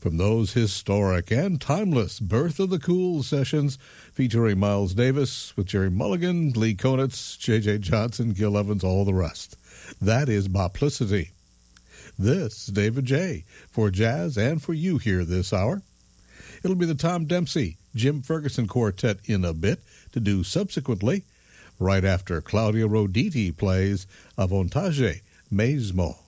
from those historic and timeless Birth of the Cool sessions featuring Miles Davis with Jerry Mulligan, Lee Konitz, J.J. Johnson, Gil Evans, all the rest. That is Boplicity. This is David J. for Jazz and for you here this hour. It'll be the Tom Dempsey, Jim Ferguson Quartet in a bit to do subsequently, right after Claudio Roditi plays Avantage Mesmo.